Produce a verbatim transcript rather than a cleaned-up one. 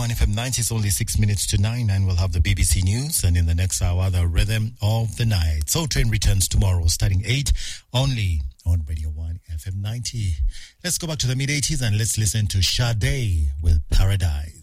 one F M ninety. It's only six minutes to nine, and we'll have the B B C News. And in the next hour, the Rhythm of the Night. Soul Train returns tomorrow, starting eight, only on Radio one F M ninety. Let's go back to the mid eighties and let's listen to Sade with Paradise.